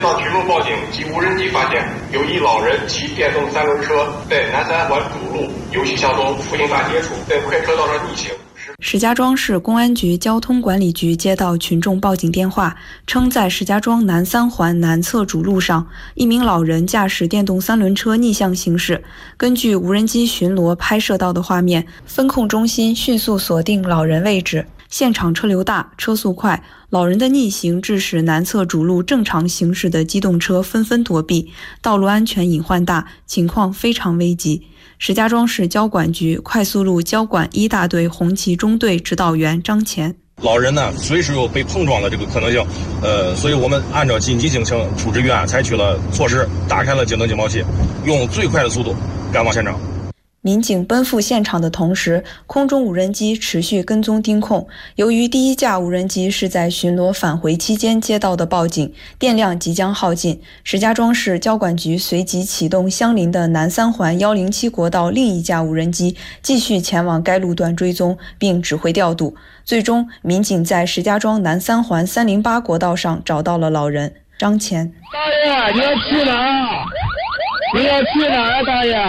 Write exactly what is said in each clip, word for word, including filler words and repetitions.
到群众报警及无人机发现，有一老人骑电动三轮车在南三环主路由西向东复兴大街处在快车道上逆行。 石家庄市公安局交通管理局接到群众报警电话，称在石家庄南三环南侧主路上，一名老人驾驶电动三轮车逆向行驶。根据无人机巡逻拍摄到的画面，分控中心迅速锁定老人位置。现场车流大，车速快，老人的逆行致使南侧主路正常行驶的机动车纷纷躲避，道路安全隐患大，情况非常危急。石家庄市交管局快速路交管一大队红旗中队指导员张乾。 老人呢，随时有被碰撞的这个可能性，呃，所以我们按照紧急警情处置预案，采取了措施，打开了警灯警报器，用最快的速度赶往现场。 民警奔赴现场的同时，空中无人机持续跟踪盯控。由于第一架无人机是在巡逻返回期间接到的报警，电量即将耗尽，石家庄市交管局随即启动相邻的南三环一零七国道另一架无人机，继续前往该路段追踪，并指挥调度。最终，民警在石家庄南三环三零八国道上找到了老人张乾。 大爷，你要去哪儿？你要去哪儿，大爷？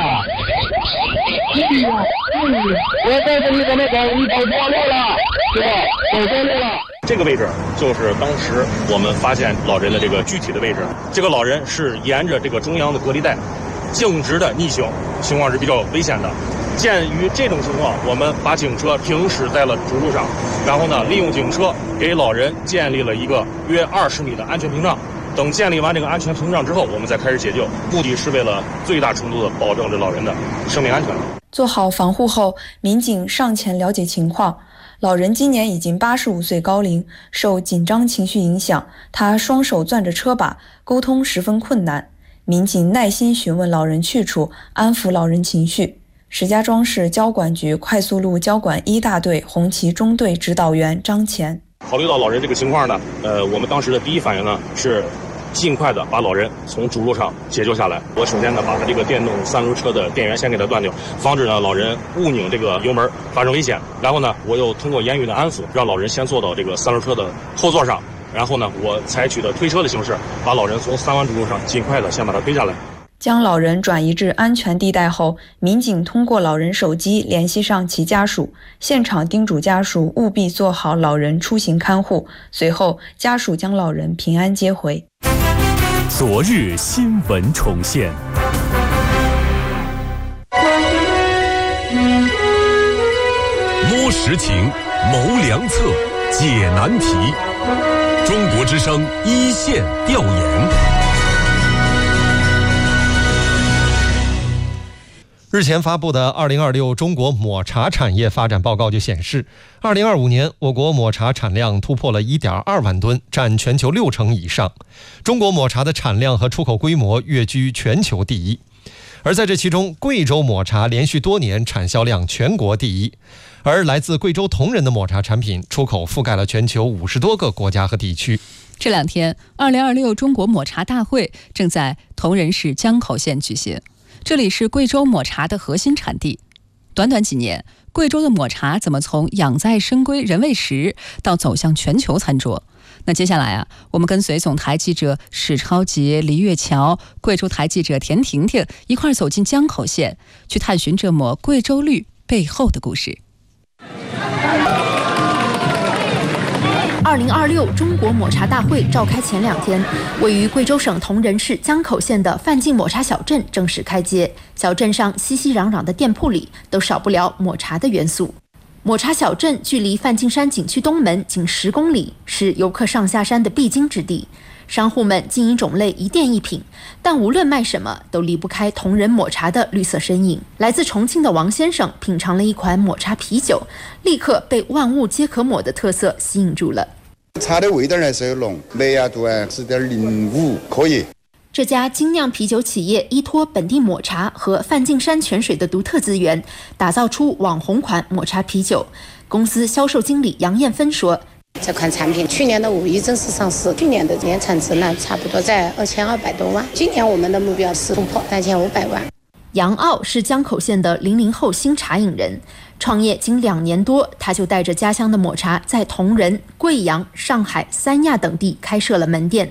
我告诉你怎么走，你走错路了，是吧？走错路了。 这个位置就是当时我们发现老人的这个具体的位置。这个老人是沿着这个中央的隔离带，径直的逆行，情况是比较危险的。鉴于这种情况，我们把警车停驶在了主路上，然后呢，利用警车给老人建立了一个约二十米的安全屏障。等建立完这个安全屏障之后，我们再开始解救，目的是为了最大程度的保证这老人的生命安全。 做好防护后，民警上前了解情况。老人今年已经八十五岁高龄，受紧张情绪影响，他双手攥着车把，沟通十分困难。民警耐心询问老人去处，安抚老人情绪。石家庄市交管局快速路交管一大队红旗中队指导员张乾。 考虑到老人这个情况呢，呃，我们当时的第一反应呢是尽快的把老人从主路上解救下来。我首先呢把他这个电动三轮车的电源先给他断掉，防止呢老人误拧这个油门发生危险。然后呢，我又通过言语的安抚，让老人先坐到这个三轮车的后座上。然后呢，我采取的推车的形式，把老人从三环主路上尽快的先把他推下来。 将老人转移至安全地带后，民警通过老人手机联系上其家属，现场叮嘱家属务必做好老人出行看护。随后，家属将老人平安接回。 昨日新闻重现。摸实情，谋良策，解难题。中国之声一线调研。 日前发布的二零二六中国抹茶产业发展报告就显示，二零二五年我国抹茶产量突破了 一点二万吨，占全球六成以上。中国抹茶的产量和出口规模跃居全球第一。而在这其中，贵州抹茶连续多年产销量全国第一，而来自贵州铜仁的抹茶产品出口覆盖了全球五十多个国家和地区。 这两天，二零二六中国抹茶大会正在铜仁市江口县举行。这里是贵州抹茶的核心产地。短短几年，贵州的抹茶怎么从养在深闺人未识到走向全球餐桌？那接下来啊，我们跟随总台记者史超杰、黎月桥、贵州台记者田婷婷一块走进江口县，去探寻这抹贵州绿背后的故事。 二零二六中国抹茶大会召开前两天，位于贵州省铜仁市江口县的范进抹茶小镇正式开街。小镇上熙熙攘攘的店铺里都少不了抹茶的元素。抹茶小镇距离梵净山景区东门仅十公里，是游客上下山的必经之地。商户们经营种类一店一品，但无论卖什么都离不开铜仁抹茶的绿色身影。来自重庆的王先生品尝了一款抹茶啤酒，立刻被万物皆可抹的特色吸引住了。 茶的味道呢是浓，麦芽度啊是点零五，可以。 这家精酿啤酒企业依托本地抹茶和梵净山泉水的独特资源，打造出网红款抹茶啤酒。公司销售经理杨艳芬说， 这款产品去年的五一正式上市，去年的年产值呢差不多在二千二百多万，今年我们的目标是突破三千五百万。 杨傲是江口县的零零后新茶饮人，创业仅两年多，他就带着家乡的抹茶在铜仁、贵阳、上海、三亚等地开设了门店。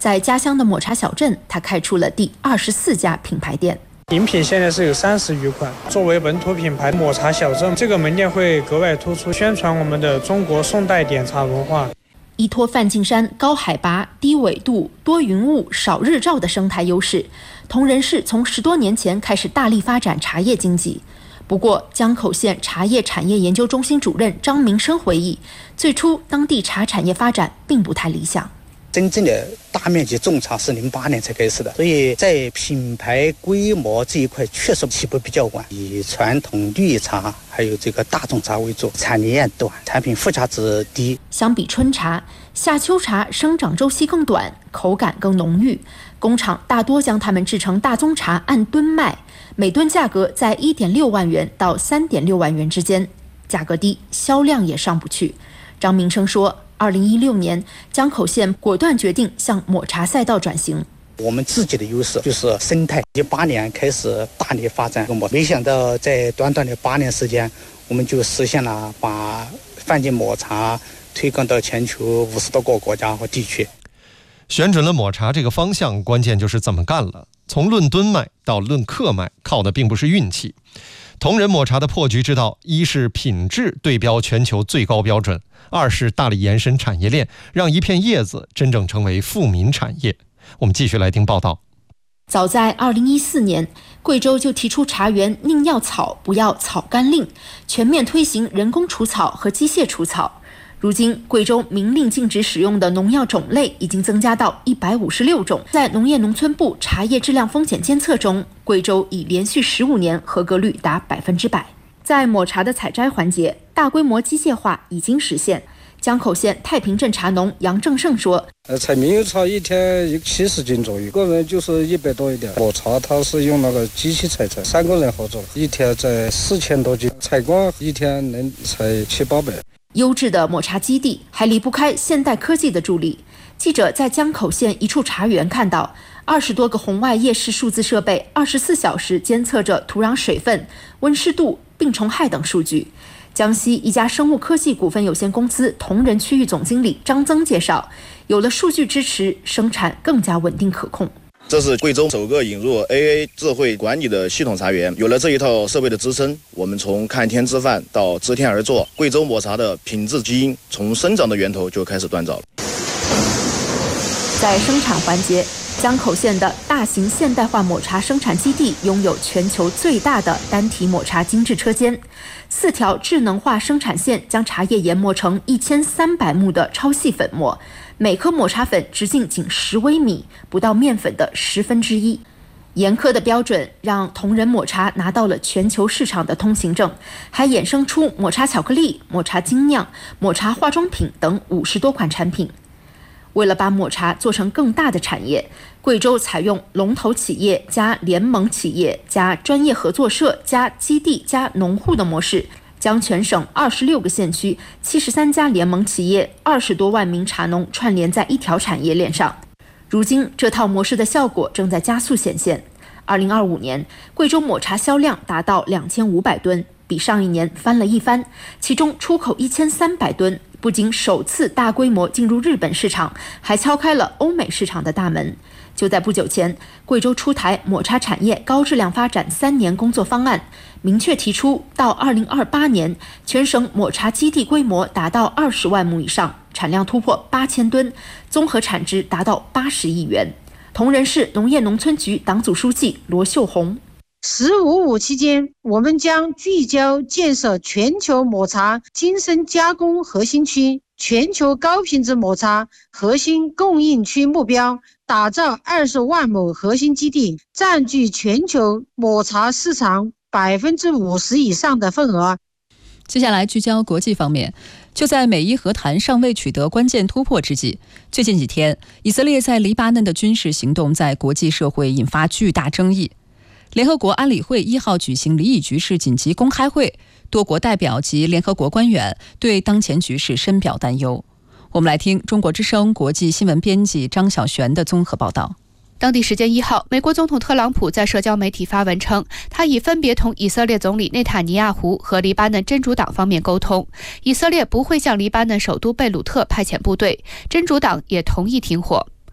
在家乡的抹茶小镇，他开出了第二十四家品牌店。 饮品现在是有三十余款。作为本土品牌抹茶小镇，这个门店会格外突出，宣传我们的中国宋代点茶文化。 依托梵净山高海拔、低纬度、多云雾、少日照的生态优势，铜仁市从十多年前开始大力发展茶叶经济。不过，江口县茶叶产业研究中心主任张明生回忆，最初当地茶产业发展并不太理想。 真正的大面积种茶是零八年才开始的，所以在品牌规模这一块确实起步比较晚，以传统绿茶还有这个大众茶为主，产年短，产品附加值低。 相比春茶，夏秋茶生长周期更短，口感更浓郁。工厂大多将它们制成大宗茶，按吨卖，每吨价格在 一点六万元到 三点六万元之间，价格低，销量也上不去。张明生说，二零一六年，江口县果断决定向抹茶赛道转型。 我们自己的优势就是生态，一八年开始大力发展抹，没想到在短短的八年时间，我们就实现了把梵净抹茶推广到全球五十多个国家和地区。 选准了抹茶这个方向，关键就是怎么干了。从论吨卖到论克卖，靠的并不是运气。铜仁抹茶的破局之道，一是品质对标全球最高标准，二是大力延伸产业链，让一片叶子真正成为富民产业。我们继续来听报道。 早在二零一四年，贵州就提出茶园宁要草不要草甘令，全面推行人工除草和机械除草。如今，贵州明令禁止使用的农药种类已经增加到一百五十六种。在农业农村部茶叶质量风险监测中，贵州已连续十五年合格率达百分之百。在抹茶的采摘环节，大规模机械化已经实现。江口县太平镇茶农杨正胜说：“ 呃，采猕猴草一天有七十斤左右，个人就是一百多一点。抹茶它是用那个机器采摘，三个人合作，一天在四千多斤，采光一天能采七八百。” 优质的抹茶基地还离不开现代科技的助力。记者在江口县一处茶园看到，二十多个红外夜视数字设备二十四小时监测着土壤水分、温湿度、病虫害等数据。江西一家生物科技股份有限公司铜仁区域总经理张增介绍，有了数据支持，生产更加稳定可控。 这是贵州首个引入 A A 智慧管理的系统茶园，有了这一套设备的支撑，我们从看天吃饭到知天而作，贵州抹茶的品质基因从生长的源头就开始锻造了。 在生产环节，江口县的大型现代化抹茶生产基地拥有全球最大的单体抹茶精制车间，四条智能化生产线将茶叶研磨成一千三百目的超细粉末。每颗抹茶粉直径仅十微米，不到面粉的十分之一。严苛的标准让铜仁抹茶拿到了全球市场的通行证，还衍生出抹茶巧克力、抹茶精酿、抹茶化妆品等五十多款产品。为了把抹茶做成更大的产业，贵州采用龙头企业加联盟企业加专业合作社加基地加农户的模式，将全省二十六个县区、七十三家联盟企业、二十多万名茶农串联在一条产业链上。如今，这套模式的效果正在加速显现。二零二五年，贵州抹茶销量达到两千五百吨，比上一年翻了一番。其中，出口一千三百吨，不仅首次大规模进入日本市场，还敲开了欧美市场的大门。就在不久前，贵州出台抹茶产业高质量发展三年工作方案，明确提出到二零二八年，全省抹茶基地规模达到二十万亩以上，产量突破八千吨，综合产值达到八十亿元。铜仁市农业农村局党组书记罗秀红： 十五五期间，我们将聚焦建设全球抹茶精深加工核心区、全球高品质抹茶核心供应区目标，打造二十万亩核心基地，占据全球抹茶市场百分之五十以上的份额。 接下来聚焦国际方面，就在美伊和谈尚未取得关键突破之际，最近几天，以色列在黎巴嫩的军事行动在国际社会引发巨大争议。联合国安理会一号举行离异局势紧急公开会，多国代表及联合国官员对当前局势深表担忧。我们来听中国之声国际新闻编辑张晓璇的综合报道。 当地时间一号，美国总统特朗普在社交媒体发文称，他已分别同以色列总理内塔尼亚胡和黎巴嫩真主党方面沟通，以色列不会向黎巴嫩首都贝鲁特派遣部队，真主党也同意停火。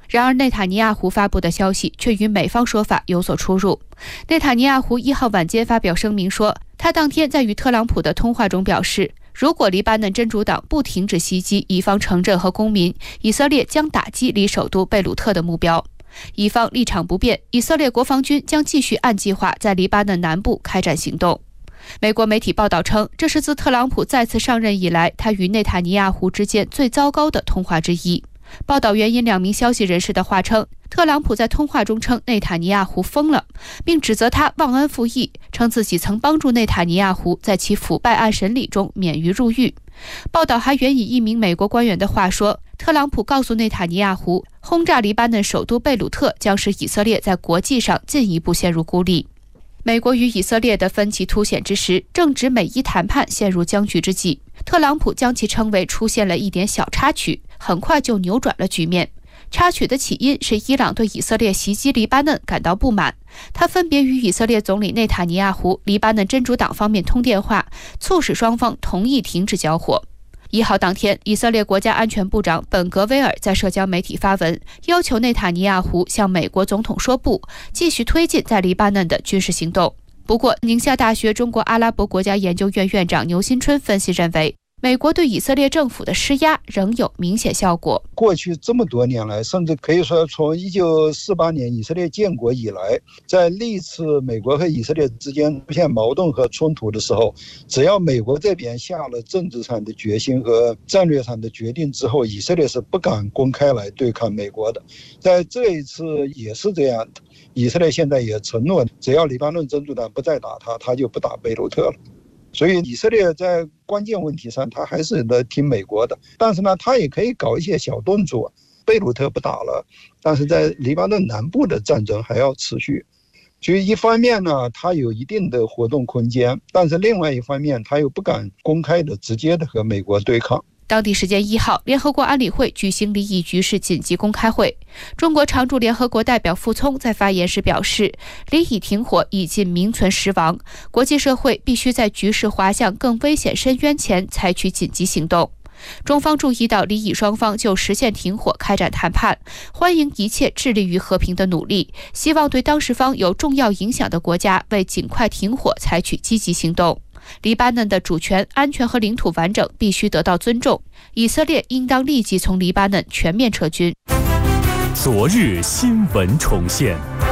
然而，内塔尼亚胡发布的消息却与美方说法有所出入。内塔尼亚胡一号晚间发表声明说，他当天在与特朗普的通话中表示，如果黎巴嫩真主党不停止袭击以方城镇和公民，以色列将打击离首都贝鲁特的目标。以方立场不变，以色列国防军将继续按计划在黎巴嫩南部开展行动。美国媒体报道称，这是自特朗普再次上任以来，他与内塔尼亚胡之间最糟糕的通话之一。报道援引两名消息人士的话称，特朗普在通话中称内塔尼亚胡疯了，并指责他忘恩负义，称自己曾帮助内塔尼亚胡在其腐败案审理中免于入狱。报道还援引一名美国官员的话说，特朗普告诉内塔尼亚胡，轰炸黎巴嫩首都贝鲁特将使以色列在国际上进一步陷入孤立。美国与以色列的分歧凸显之时，正值美伊谈判陷入僵局之际，特朗普将其称为出现了一点小插曲，很快就扭转了局面。插曲的起因是伊朗对以色列袭击黎巴嫩感到不满，他分别与以色列总理内塔尼亚胡、黎巴嫩真主党方面通电话，促使双方同意停止交火。一号当天，以色列国家安全部长本格威尔在社交媒体发文，要求内塔尼亚胡向美国总统说不，继续推进在黎巴嫩的军事行动。不过，宁夏大学中国阿拉伯国家研究院院长牛新春分析认为，美国对以色列政府的施压仍有明显效果。 过去这么多年来，甚至可以说从一九四八年以色列建国以来，在历次美国和以色列之间出现矛盾和冲突的时候，只要美国这边下了政治上的决心和战略上的决定之后，以色列是不敢公开来对抗美国的。在这一次也是这样的，以色列现在也承诺，只要黎巴嫩真主党不再打他，他就不打贝鲁特了。所以以色列在关键问题上他还是得听美国的，但是呢他也可以搞一些小动作，贝鲁特不打了，但是在黎巴嫩南部的战争还要持续。所以一方面呢他有一定的活动空间，但是另外一方面他又不敢公开的直接的和美国对抗。 当地时间一号，联合国安理会举行离以局势紧急公开会。中国常驻联合国代表傅聪在发言时表示，离以停火已近名存实亡，国际社会必须在局势滑向更危险深渊前采取紧急行动。中方注意到离以双方就实现停火开展谈判，欢迎一切致力于和平的努力，希望对当事方有重要影响的国家为尽快停火采取积极行动。黎巴嫩的主权、安全和领土完整必须得到尊重，以色列应当立即从黎巴嫩全面撤军。 昨日新闻重现，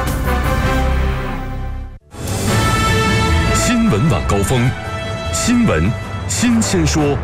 新闻晚高峰，新闻新鲜说。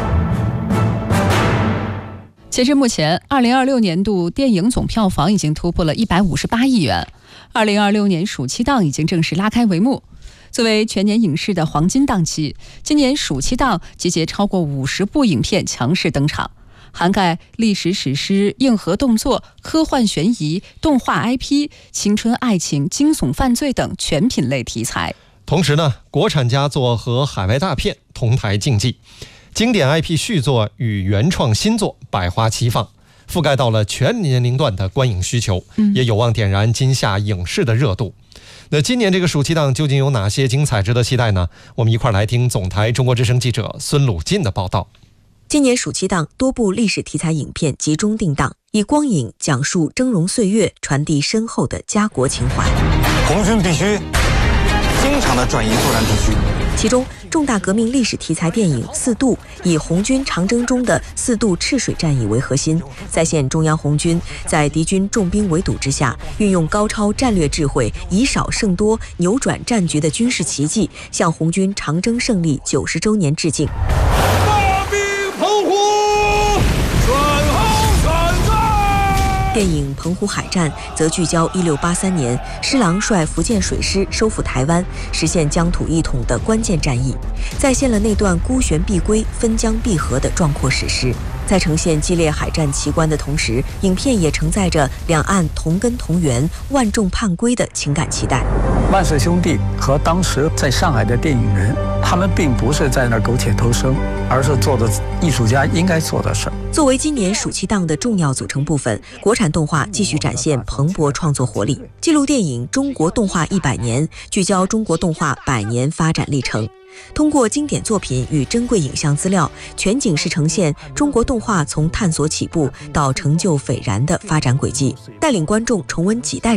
截至目前，二零二六年度电影总票房已经突破了一百五十八亿元，二零二六年暑期档已经正式拉开帷幕。作为全年影视的黄金档期，今年暑期档集结超过五十部影片强势登场，涵盖历史史诗、硬核动作、科幻悬疑、动画 I P、青春爱情、惊悚犯罪等全品类题材。 同时呢，国产佳作和海外大片同台竞技，经典 I P 续作与原创新作百花齐放，覆盖到了全年龄段的观影需求，也有望点燃今夏影视的热度。那今年这个暑期档究竟有哪些精彩值得期待呢？我们一块来听总台中国之声记者孙鲁进的报道。 今年暑期档多部历史题材影片集中定档，以光影讲述峥嵘岁月，传递深厚的家国情怀。 红军必须经常的转移作战地区。 其中，重大革命历史题材电影《四渡》以红军长征中的四渡赤水战役为核心，再现中央红军在敌军重兵围堵之下，运用高超战略智慧，以少胜多，扭转战局的军事奇迹，向红军长征胜利九十周年致敬。 大兵澎湖，转后转战。 电影《澎湖海战》则聚焦一六八三年施琅率福建水师收复台湾，实现疆土一统的关键战役，再现了那段孤悬碧归、分疆必合的壮阔史诗。在呈现激烈海战奇观的同时，影片也承载着两岸同根同源、万众盼归的情感期待。 万氏兄弟和当时在上海的电影人他们并不是在那儿苟且偷生，而是做的艺术家应该做的事儿。 作为今年暑期档的重要组成部分，国产动画继续展现蓬勃创作活力。纪录电影《中国动画一百年》聚焦中国动画百年发展历程。通过经典作品与珍贵影像资料，全景式呈现中国动画从探索起步到成就斐然的发展轨迹，带领观众重温几代人